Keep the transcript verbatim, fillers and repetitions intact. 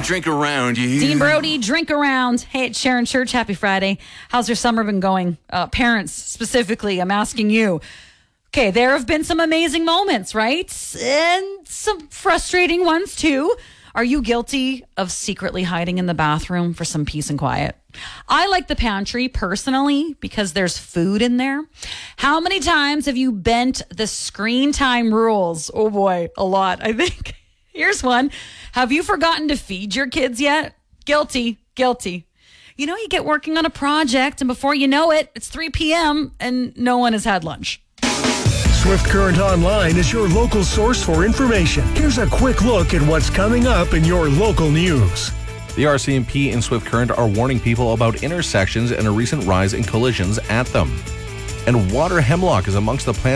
drink around. You Dean Brody, drink around. Hey, it's Sharon Church. Happy Friday. How's your summer been going? Uh, parents, specifically, I'm asking you. Okay, there have been some amazing moments, right? And some frustrating ones, too. Are you guilty of secretly hiding in the bathroom for some peace and quiet? I like the pantry personally because there's food in there. How many times have you bent the screen time rules? Oh boy, a lot, I think. Here's one. Have you forgotten to feed your kids yet? Guilty, guilty. You know, you get working on a project and before you know it, it's three p.m. and no one has had lunch. Swift Current Online is your local source for information. Here's a quick look at what's coming up in your local news. The R C M P and Swift Current are warning people about intersections and a recent rise in collisions at them. And water hemlock is amongst the plants